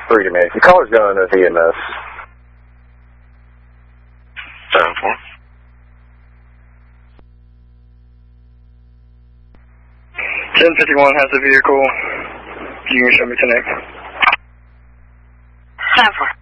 3 to me. The caller's going to EMS. 7-4. 1051 has a vehicle. You can show me tonight. 7-4.